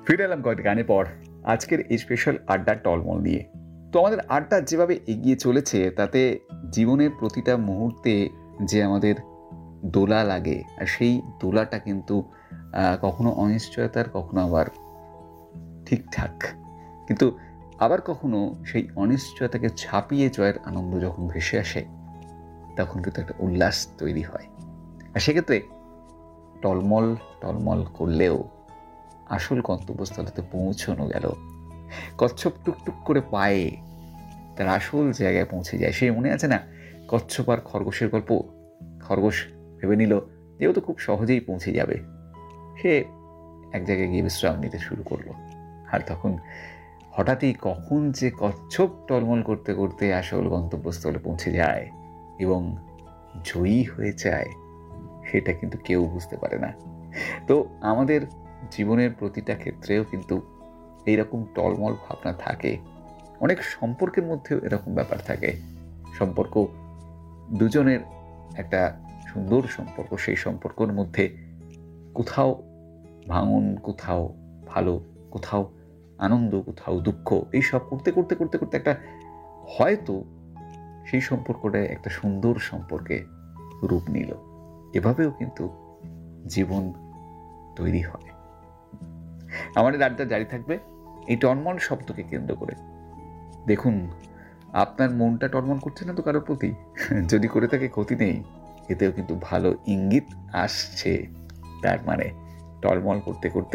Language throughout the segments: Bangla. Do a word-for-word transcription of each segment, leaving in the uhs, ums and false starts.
ফিরে এলাম কয়েকটা গানে পর আজকের এই স্পেশাল আড্ডা টলমল নিয়ে। তো আমাদের আড্ডা যেভাবে এগিয়ে চলেছে তাতে জীবনের প্রতিটা মুহূর্তে যে আমাদের দোলা লাগে, আর সেই দোলাটা কিন্তু কখনো অনিশ্চয়তার, কখনো আবার ঠিকঠাক, কিন্তু আবার কখনো সেই অনিশ্চয়তাকে ছাপিয়ে জয়ের আনন্দ যখন ভেসে আসে তখন কিন্তু একটা উল্লাস তৈরি হয়। আর সেক্ষেত্রে টলমল টলমল করলেও আসল গন্তব্যস্থলেতে পৌঁছানো গেল, কচ্ছপ টুকটুক করে পায়ে তার আসল জায়গায় পৌঁছে যায়। সে মনে আছে না কচ্ছপ আর খরগোশের গল্প? খরগোশ ভেবে নিল যেহেতু খুব সহজেই পৌঁছে যাবে, সে এক জায়গায় গিয়ে বিশ্রাম নিতে শুরু করলো। আর তখন হঠাৎই কখন যে কচ্ছপ টলমল করতে করতে আসল গন্তব্যস্থলে পৌঁছে যায় এবং জয়ী হয়ে যায়, সেটা কিন্তু কেউ বুঝতে পারে না। তো আমাদের জীবনের প্রতিটা ক্ষেত্রেও কিন্তু এইরকম টলমল ভাবনা থাকে। অনেক সম্পর্কের মধ্যেও এরকম ব্যাপার থাকে। সম্পর্ক দুজনের একটা সুন্দর সম্পর্ক, সেই সম্পর্কের মধ্যে কোথাও ভাঙন, কোথাও ভালো, কোথাও আনন্দ, কোথাও দুঃখ, এই সব করতে করতে করতে করতে একটা হয়তো সেই সম্পর্কটা একটা সুন্দর সম্পর্কে রূপ নিল। এভাবেও কিন্তু জীবন তৈরি হয়। আমাদের আড্ডা জারি থাকবে এই টলমল শব্দকে কেন্দ্র করে। দেখুন, আপনার মনটা টলমল করছে না তো কারোর প্রতি? যদি করে থাকে ক্ষতি নেই, এতেও কিন্তু ভালো ইঙ্গিত আসছে। তার মানে টলমল করতে করতে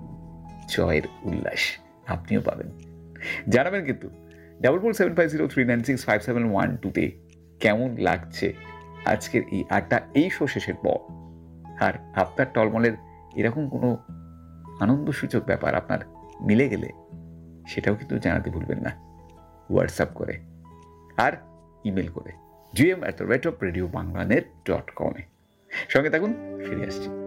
জয়ের উল্লাস আপনিও পাবেন। জানাবেন কিন্তু double four seven five zero three nine six five seven one টুতে কেমন লাগছে আজকের এই আড্ডা এই শো শেষের পর। আর আপনার টলমলের এরকম কোনো আনন্দসূচক ব্যাপার আপনার মিলে গেলে সেটাও কিন্তু জানাতে ভুলবেন না, হোয়াটসঅ্যাপ করে আর ইমেল করে GM at the rate of radio Bangla net dot কমে। সঙ্গে থাকুন, ফিরে আসছি।